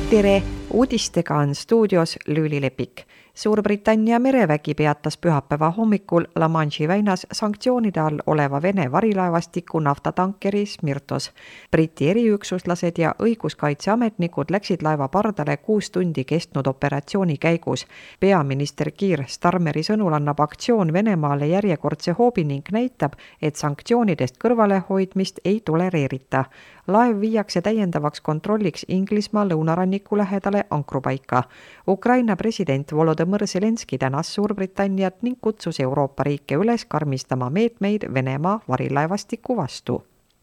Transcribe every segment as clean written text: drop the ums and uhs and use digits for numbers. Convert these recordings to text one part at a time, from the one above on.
Tere! Uudistega on stuudios Lüüli Lepik. Suurbritannia merevägi peatas pühapäeva hommikul La Manche'i väinas sanktsioonide all oleva Vene varilaevastiku naftatankeri Smirtos. Briti eriüksuslased ja õiguskaitseametnikud läksid laeva pardale 6 tundi kestnud operatsiooni käigus. Peaminister Keir Starmeri sõnul annab aktsioon Venemaale järjekordse hoobi ning näitab, et sanktsioonidest kõrvalehoidmist ei tolereerita. Laev viiakse täiendavaks kontrolliks Inglismaa lõunaranniku lähedale ankrupaika. Ukraina president Volodõmõr Zelenski tänas Suurbritanniat ning kutsus Euroopa riike üles karmistama meetmeid Venemaa varilaevastiku vastu.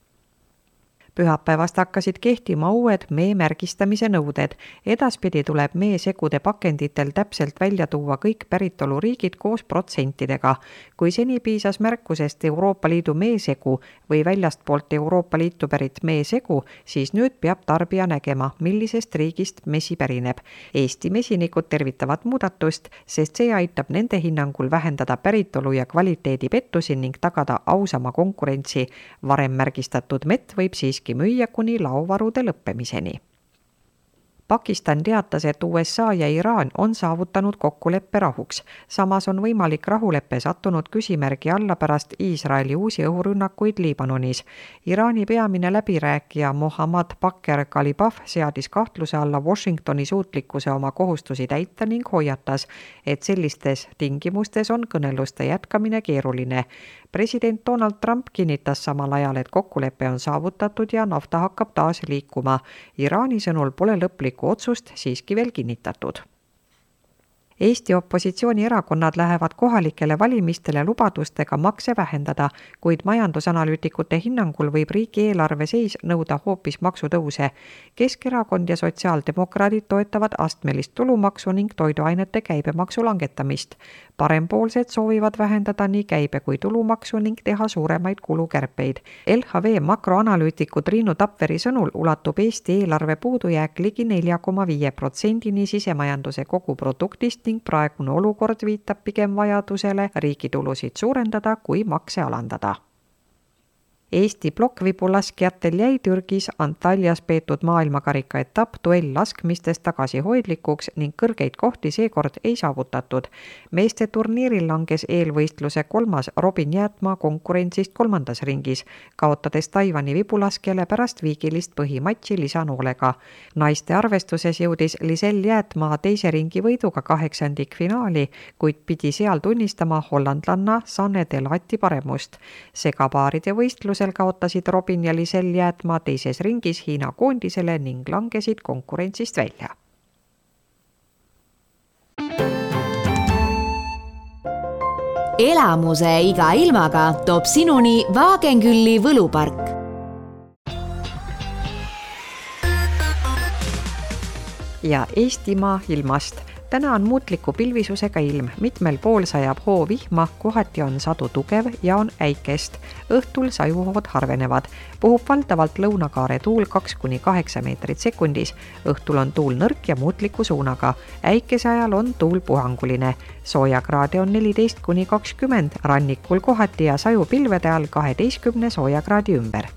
Pühapäevast hakkasid kehtima uued mee märgistamise nõuded. Edaspidi tuleb meesegude pakenditel täpselt välja tuua kõik päritoluriigid koos protsentidega. Kui seni piisas märkusest Euroopa Liidu meesegu või väljastpoolt Euroopa Liitu pärit meesegu, siis nüüd peab tarbija nägema, millisest riigist mesi pärineb. Eesti mesinikud tervitavad muudatust, sest see aitab nende hinnangul vähendada päritolu ja kvaliteedi pettusi ning tagada ausama konkurentsi. Varem märgistatud mett võib siiski müüa kuni laovarude lõppemiseni. Pakistan teatas, et USA ja Iraan on saavutanud kokkuleppe rahuks. Samas on võimalik rahuleppe sattunud küsimärgi alla pärast Iisraeli uusi õhurünnakuid Liibanonis. Iraani peamine läbirääkija Mohammad Bakr Kalibaf seadis kahtluse alla Washingtoni suutlikkuse oma kohustusi täita ning hoiatas, et sellistes tingimustes on kõneluste jätkamine keeruline. President Donald Trump kinnitas samal ajal, et kokkulepe on saavutatud ja nafta hakkab taas liikuma. Iraani sõnul pole lõplikku otsust siiski veel kinnitatud. Eesti opositsioonierakonnad lähevad kohalikele valimistele lubadustega makse vähendada, kuid majandusanalüütikute hinnangul võib riigieelarve seis nõuda hoopis maksutõuse. Keskerakond ja sotsiaaldemokraadid toetavad astmelist tulumaksu ning toiduainete käibemaksu langetamist. Parempoolsed soovivad vähendada nii käibe kui tulumaksu ning teha suuremaid kulukärpeid. LHV makroanalüütiku Triinu Tapveri sõnul ulatub Eesti eelarve puudujääk ligi 4,5% sisemajanduse koguproduktist ning praegune olukord viitab pigem vajadusele riigi tulusid suurendada kui makse alandada. Eesti plokkvibulaskjatel jäi Türgis Antaljas peetud maailmakarika etapp duell-laskmistes tagasihoidlikuks ning kõrgeid kohti seekord ei saavutatud. Meeste turniiril langes eelvõistluse 3. Robin Jäätmaa konkurentsist 3. ringis, kaotades Taiwani vibulaskjale pärast viigilist põhimatši lisanoolega. Naiste arvestuses jõudis Lisel Jäätmaa 2. ringi võiduga 8. finaali, kuid pidi seal tunnistama hollandlanna Sanne Delvati paremust. Segapaaride võistlus kaotasid Robin ja Lisel Jäätmaa 2. ringis Hiina koondisele ning langesid konkurentsist välja. Elamuse iga ilmaga toob sinuni Wagenkülli võlupark. Ja Eestimaa ilmast. Täna on muutliku pilvisusega ilm, mitmel pool sajab hoo vihma, kohati on sadu tugev ja on äikest. Õhtul sajuhood harvenevad. Puhub valdavalt lõunakaare tuul 2–8 meetrit sekundis. Õhtul on tuul nõrk ja muutliku suunaga. Äikese ajal on tuul puhanguline. Soojakraade on 14–20, rannikul kohati ja sajupilvede all 12 soojakraadi ümber.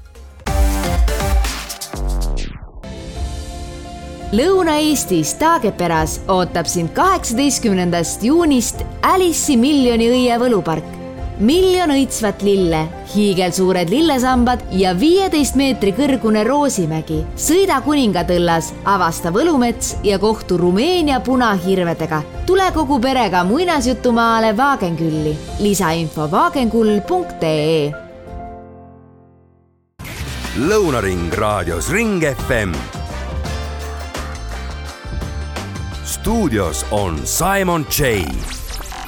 Lõuna-Eestis Taageperas ootab sind 18. juunist Alice'i miljoni õie võlupark. 1 miljon õitsvat lille, hiigelsuured lillesambad ja 15 meetri kõrgune Roosimägi. Sõida Kuningatõllas, avasta võlumets ja kohtu Rumeenia punahirvedega. Tule kogu perega muinasjutumaale Wagenkülli. Lisainfo wagenkull.ee. Lõunaring raadios Ring FM. Stuudios on Simon J.